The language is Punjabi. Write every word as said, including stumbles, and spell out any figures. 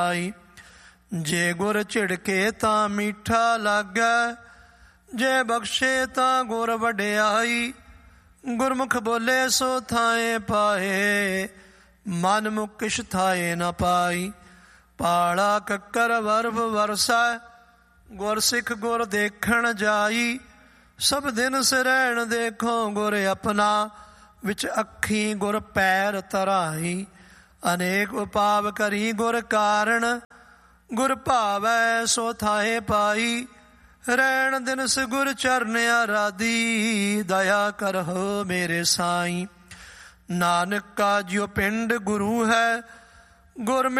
ਜੇ ਗੁਰ ਝਿੜਕੇ ਤਾਂ ਮਿੱਠਾ ਲੱਗੈ, ਜੇ ਬਖਸ਼ੇ ਤਾਂ ਗੁਰ ਵਡਿਆਈ। ਗੁਰਮੁਖ ਬੋਲੇ ਸੋ ਥਾਏ ਪਾਏ, ਮਨ ਮੁਖ ਕਿਛ ਥਾਏ ਨ ਪਾਈ। ਪਾਲਾ ਕੱਕਰ ਵਰਭ ਵਰਸੈ, ਗੁਰ ਸਿੱਖ ਗੁਰ ਦੇਖਣ ਜਾਈ। ਸਭ ਦਿਨ ਸਿਰੈਣ ਦੇਖੋ ਗੁਰ ਆਪਣਾ, ਵਿੱਚ ਅੱਖੀ ਗੁਰ ਪੈਰ ਧਰਾਈ। ਅਨੇਕ ਉਪਾਵ ਕਰੀ ਗੁਰ ਕਾਰਣ, ਗੁਰ ਭਾਵੈ ਸੋ ਥਾਏ ਪਾਈ। ਰੈਣ ਦਿਨਸ ਗੁਰ ਚਰਨ ਆਰਾਧੀ, ਦਇਆ ਕਰਹੁ ਮੇਰੇ ਸਾਈ। ਨਾਨਕ ਕਾ ਜਿਉ ਪਿੰਡ ਗੁਰੂ ਹੈ, ਗੁਰ